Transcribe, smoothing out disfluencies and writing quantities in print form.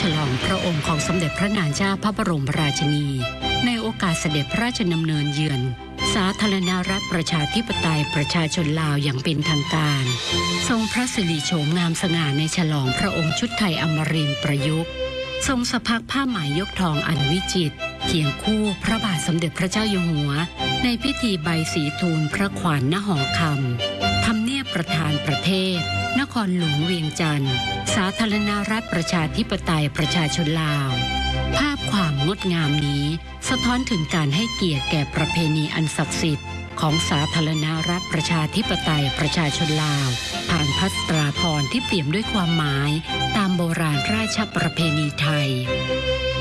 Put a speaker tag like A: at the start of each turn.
A: ฉลองพระองค์ของสมเด็จพระนางเจ้าพระบรมราชินีในโอกาสเสด็จพระราชดำเนินเยือนสาธารณรัฐประชาธิปไตยประชาชนลาวอย่างเป็นทางการทรงพระสิริโฉมงามสง่าในฉลองพระองค์ชุดไทยอมรินทร์ประยุกต์ทรงสะพักผ้าไหมยกทองอันวิจิตรเคียงคู่พระบาทสมเด็จพระเจ้าอยู่หัวในพิธีใบสีทูลพระขวัญณหอคำทำเนียบประธานประเทศนครหลวงเวียงจันทร์สาธารณรัฐประชาธิปไตยประชาชนลาวภาพความงดงามนี้สะท้อนถึงการให้เกียรติแก่ประเพณีอันศักดิ์สิทธิ์ของสาธารณรัฐประชาธิปไตยประชาชนลาวผ่านพัตราพรณ์ที่เปี่ยมด้วยความหมายตามโบราณราชประเพณีไทย